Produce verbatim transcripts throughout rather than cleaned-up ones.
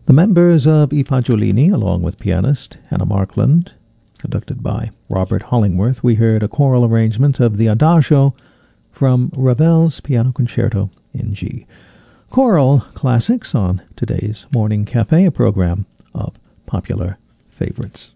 The members of I Fagiolini, along with pianist Hannah Markland, conducted by Robert Hollingworth, we heard a choral arrangement of the Adagio from Ravel's Piano Concerto in G. Choral classics on today's Morning Cafe, a program of popular favorites.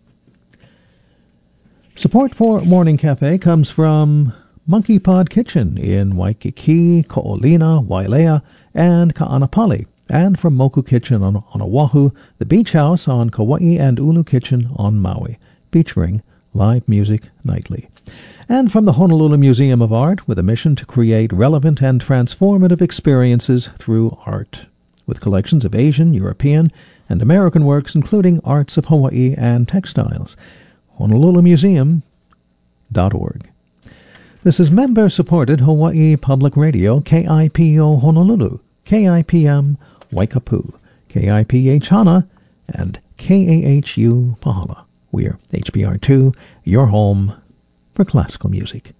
Support for Morning Cafe comes from Monkey Pod Kitchen in Waikiki, Ko'olina, Wailea, and Ka'anapali, and from Moku Kitchen on, on Oahu, the Beach House on Kauai, and Ulu Kitchen on Maui, featuring live music nightly. And from the Honolulu Museum of Art, with a mission to create relevant and transformative experiences through art, with collections of Asian, European, and American works, including arts of Hawaii and textiles. honolulu museum dot org. This is member-supported Hawaii Public Radio, K I P O Honolulu, K I P M Waikapu, K I P H Hana, and K A H U Pahala. We're H B R two, your home for classical music.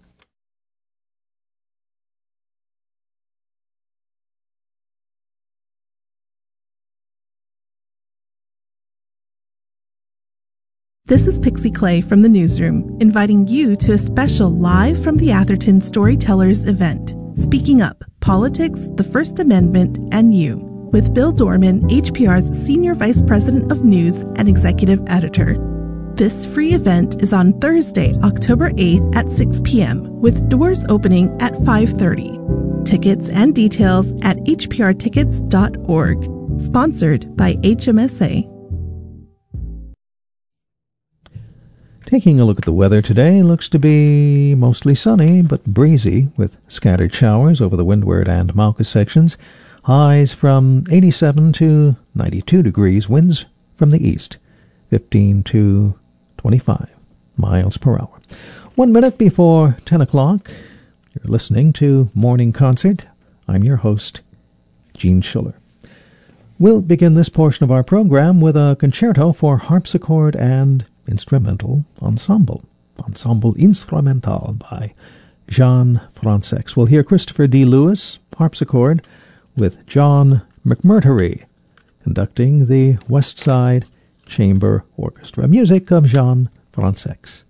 This is Pixie Clay from the newsroom, inviting you to a special Live from the Atherton Storytellers event, Speaking Up, Politics, the First Amendment, and You, with Bill Dorman, H P R's Senior Vice President of News and Executive Editor. This free event is on Thursday, October eighth at six p.m., with doors opening at five thirty. Tickets and details at h p r tickets dot org. Sponsored by H M S A. Taking a look at the weather today, looks to be mostly sunny but breezy, with scattered showers over the Windward and Mauka sections. Highs from eighty-seven to ninety-two degrees, winds from the east, fifteen to twenty-five miles per hour. One minute before ten o'clock, you're listening to Morning Concert. I'm your host, Gene Schuller. We'll begin this portion of our program with a concerto for harpsichord and instrumental ensemble, Ensemble Instrumental by Jean Fransex. We'll hear Christopher D. Lewis, harpsichord, with John McMurtry conducting the West Side Chamber Orchestra. Music of Jean Fransex.